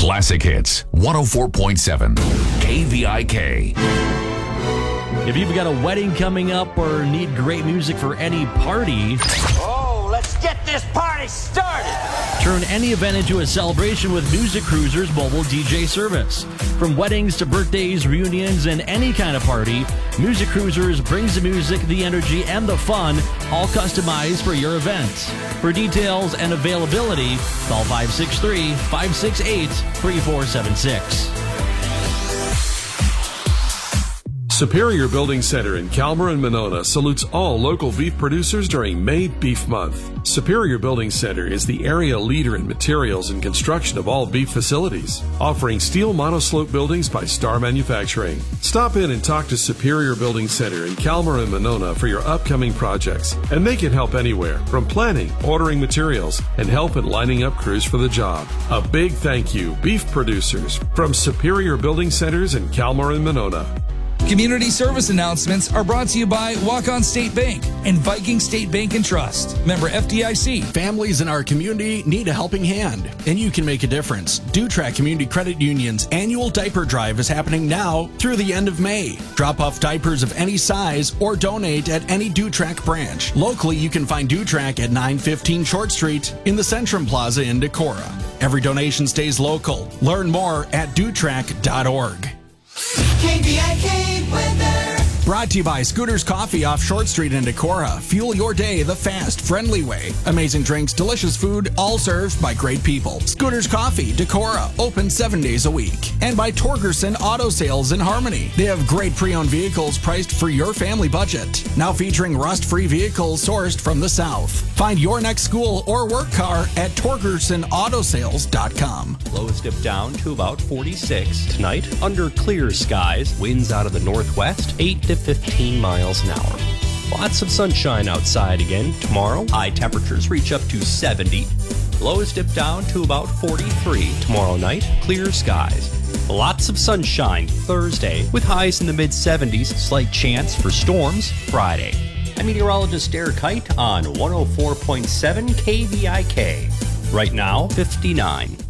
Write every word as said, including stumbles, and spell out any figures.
Classic Hits, one oh four point seven, K V I K. If you've got a wedding coming up or need great music for any party, oh, let's get this party started! Turn any event into a celebration with Music Cruisers mobile D J service. From weddings to birthdays, reunions, and any kind of party, Music Cruisers brings the music, the energy, and the fun, all customized for your event. For details and availability, call five six three, five six eight, three four seven six. Superior Building Center in Calmer and Monona salutes all local beef producers during May Beef Month. Superior Building Center is the area leader in materials and construction of all beef facilities, offering steel monoslope buildings by Star Manufacturing. Stop in and talk to Superior Building Center in Calmer and Monona for your upcoming projects, and they can help anywhere from planning, ordering materials, and help in lining up crews for the job. A big thank you, beef producers, from Superior Building Centers in Calmer and Monona. Community service announcements are brought to you by Walk-On State Bank and Viking State Bank and Trust. Member F D I C. Families in our community need a helping hand, and you can make a difference. Dutrac Community Credit Union's annual diaper drive is happening now through the end of May. Drop off diapers of any size or donate at any Dutrac branch. Locally, you can find Dutrac at nine fifteen Short Street in the Centrum Plaza in Decorah. Every donation stays local. Learn more at dutrac dot org. K V I K weather. Brought to you by Scooters Coffee off Short Street in Decorah. Fuel your day the fast, friendly way. Amazing drinks, delicious food, all served by great people. Scooters Coffee, Decorah, open seven days a week. And by Torgerson Auto Sales in Harmony. They have great pre-owned vehicles priced for your family budget. Now featuring rust-free vehicles sourced from the South. Find your next school or work car at torgerson auto sales dot com. Lows dip down to about forty-six. Tonight, under clear skies, winds out of the northwest, eight to fifteen miles an hour. Lots of sunshine outside again. Tomorrow, high temperatures reach up to seventy. Lows dip down to about forty-three. Tomorrow night, clear skies. Lots of sunshine Thursday with highs in the mid seventies. Slight chance for storms Friday. I'm meteorologist Derek Height on one oh four point seven K V I K. Right now, fifty-nine.